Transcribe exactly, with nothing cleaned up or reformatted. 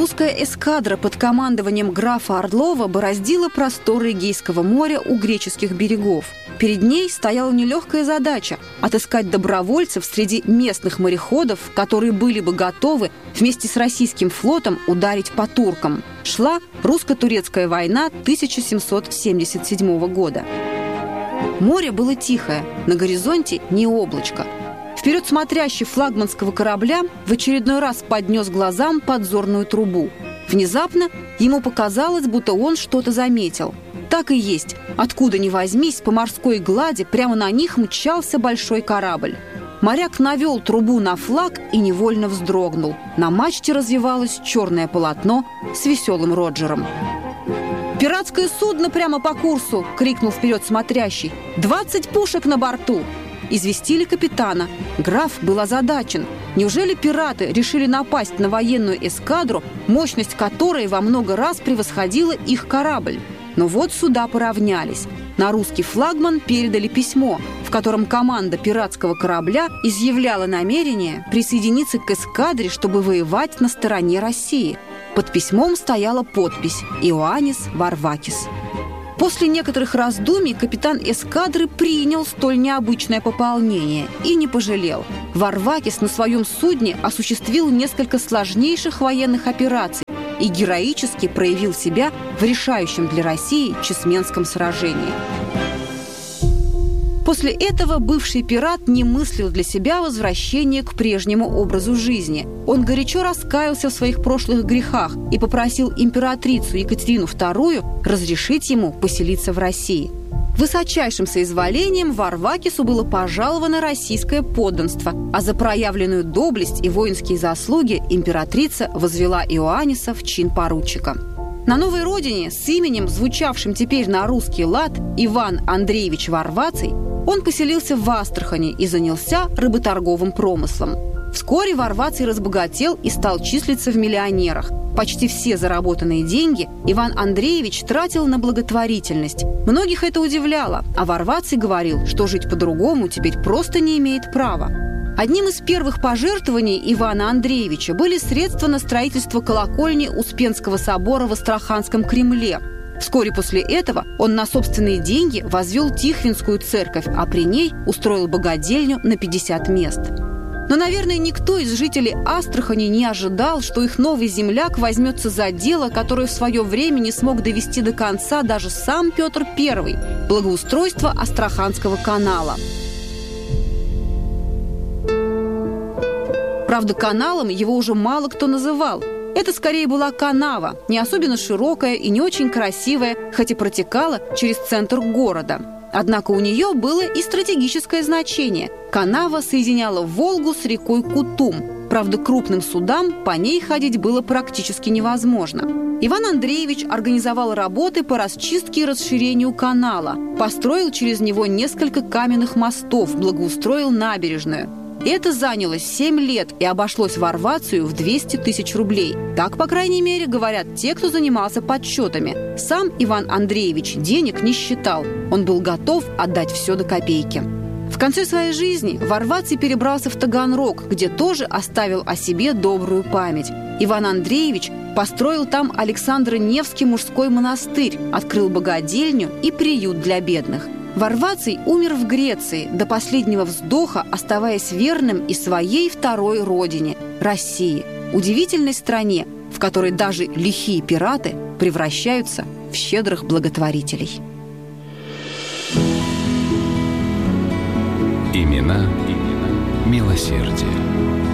Русская эскадра под командованием графа Орлова бороздила просторы Эгейского моря у греческих берегов. Перед ней стояла нелегкая задача – отыскать добровольцев среди местных мореходов, которые были бы готовы вместе с российским флотом ударить по туркам. Шла русско-турецкая война тысяча семьсот семьдесят седьмого года. Море было тихое, на горизонте ни облачко. Вперед смотрящий флагманского корабля в очередной раз поднес глазам подзорную трубу. Внезапно ему показалось, будто он что-то заметил. Так и есть. Откуда ни возьмись, по морской глади прямо на них мчался большой корабль. Моряк навел трубу на флаг и невольно вздрогнул. На мачте развивалось черное полотно с веселым Роджером. «Пиратское судно прямо по курсу!» — крикнул вперед смотрящий. «Двадцать пушек на борту!» Известили капитана. Граф был озадачен. Неужели пираты решили напасть на военную эскадру, мощность которой во много раз превосходила их корабль? Но вот суда поравнялись. На русский флагман передали письмо, в котором команда пиратского корабля изъявляла намерение присоединиться к эскадре, чтобы воевать на стороне России. Под письмом стояла подпись «Иоаннис Варвакис». После некоторых раздумий капитан эскадры принял столь необычное пополнение и не пожалел. Варвакис на своем судне осуществил несколько сложнейших военных операций и героически проявил себя в решающем для России Чесменском сражении. После этого бывший пират не мыслил для себя возвращения к прежнему образу жизни. Он горячо раскаялся в своих прошлых грехах и попросил императрицу Екатерину вторую разрешить ему поселиться в России. Высочайшим соизволением Варвакису было пожаловано российское подданство, а за проявленную доблесть и воинские заслуги императрица возвела Иоанниса в чин поручика. На новой родине с именем, звучавшим теперь на русский лад, Иван Андреевич Варваций, он поселился в Астрахани и занялся рыботорговым промыслом. Вскоре Варваций разбогател и стал числиться в миллионерах. Почти все заработанные деньги Иван Андреевич тратил на благотворительность. Многих это удивляло, а Варваций говорил, что жить по-другому теперь просто не имеет права. Одним из первых пожертвований Ивана Андреевича были средства на строительство колокольни Успенского собора в Астраханском Кремле. Вскоре после этого он на собственные деньги возвел Тихвинскую церковь, а при ней устроил богадельню на пятьдесят мест. Но, наверное, никто из жителей Астрахани не ожидал, что их новый земляк возьмется за дело, которое в свое время не смог довести до конца даже сам Петр Первый – благоустройство Астраханского канала. Правда, каналом его уже мало кто называл. Это скорее была канава, не особенно широкая и не очень красивая, хоть и протекала через центр города. Однако у нее было и стратегическое значение. Канава соединяла Волгу с рекой Кутум. Правда, крупным судам по ней ходить было практически невозможно. Иван Андреевич организовал работы по расчистке и расширению канала, построил через него несколько каменных мостов, благоустроил набережную. Это заняло семь лет и обошлось Варвацию в двести тысяч рублей. Так, по крайней мере, говорят те, кто занимался подсчетами. Сам Иван Андреевич денег не считал. Он был готов отдать все до копейки. В конце своей жизни Варваций перебрался в Таганрог, где тоже оставил о себе добрую память. Иван Андреевич построил там Александро-Невский мужской монастырь, открыл богадельню и приют для бедных. Варваций умер в Греции, до последнего вздоха оставаясь верным и своей второй родине – России, удивительной стране, в которой даже лихие пираты превращаются в щедрых благотворителей. Имена, имена милосердия.